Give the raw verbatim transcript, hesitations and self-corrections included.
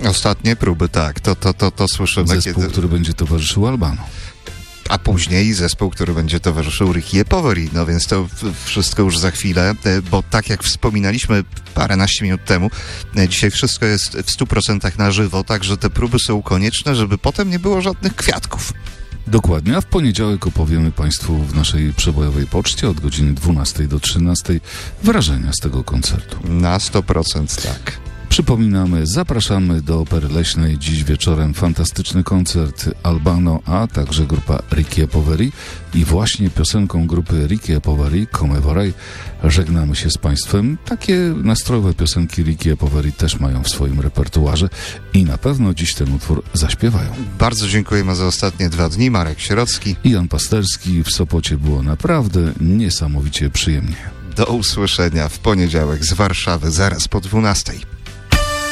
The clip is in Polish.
Ostatnie próby, tak, to, to, to, to słyszymy. Zespół, kiedy... który będzie towarzyszył Albano. A później zespół, który będzie towarzyszył Ricky Poveri, no więc to wszystko już za chwilę, bo tak jak wspominaliśmy paręnaście minut temu, dzisiaj wszystko jest w stu procentach na żywo, także te próby są konieczne, żeby potem nie było żadnych kwiatków. Dokładnie, a w poniedziałek opowiemy Państwu w naszej przebojowej poczcie od godziny dwunastej do trzynastej wrażenia z tego koncertu. Na sto procent tak. Przypominamy, zapraszamy do Opery Leśnej. Dziś wieczorem fantastyczny koncert Albano, a także grupa Ricky Poveri. I właśnie piosenką grupy Ricky Poveri, Come Vorrei, żegnamy się z Państwem. Takie nastrojowe piosenki Ricky Poveri też mają w swoim repertuarze i na pewno dziś ten utwór zaśpiewają. Bardzo dziękujemy za ostatnie dwa dni. Marek Sierocki i Jan Pasterski. W Sopocie było naprawdę niesamowicie przyjemnie. Do usłyszenia w poniedziałek z Warszawy zaraz po dwunastej.